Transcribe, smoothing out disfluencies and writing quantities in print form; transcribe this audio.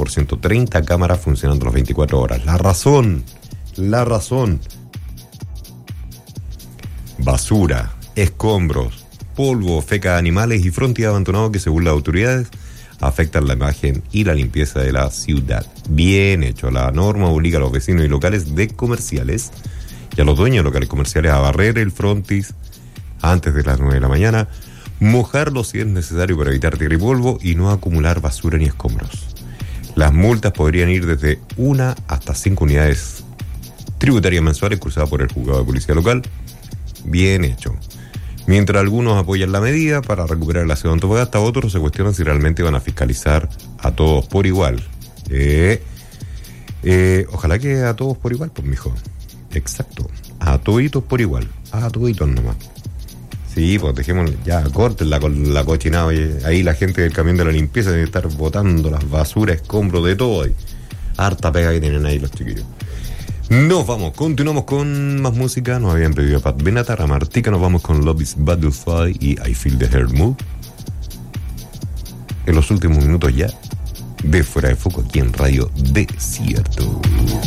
90%, 30 cámaras funcionando las 24 horas. La razón. Basura, escombros, polvo, feca de animales y frontis abandonados que, según las autoridades, afectan la imagen y la limpieza de la ciudad. Bien hecho. La norma obliga a los vecinos y locales de comerciales y a los dueños de locales comerciales a barrer el frontis antes de las 9 de la mañana, mojarlo si es necesario para evitar tierra y polvo y no acumular basura ni escombros. Las multas podrían ir desde 1 hasta 5 unidades tributarias mensuales cruzadas por el juzgado de policía local. Bien hecho. Mientras algunos apoyan la medida para recuperar la ciudad de Antofagasta, otros se cuestionan si realmente van a fiscalizar a todos por igual. Ojalá que a todos por igual, pues, mijo. Exacto. A toditos por igual. A toditos nomás. Sí, pues dejemos, ya, córtenla con la cochinada. Ahí la gente del camión de la limpieza debe estar botando las basuras, escombros, de todo ahí. Harta pega que tienen ahí los chiquillos. Nos vamos, continuamos con más música. Nos habían pedido a Pat Benatar, a Martika. Nos vamos con Love is Butterfly y I Feel the Heart Move. En los últimos minutos ya de Fuera de Foco aquí en Radio Desierto.